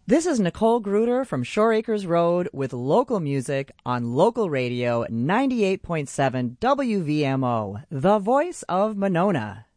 This is Nicole Gruder from Shore Acres Road with local music on local radio 98.7 WVMO, the voice of Monona.